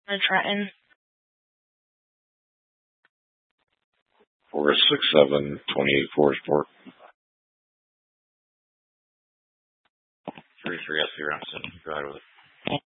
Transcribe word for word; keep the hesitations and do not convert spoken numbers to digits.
in Trenton. four six seven, twenty-eight Forest Park. three three S zero seven, drive with it.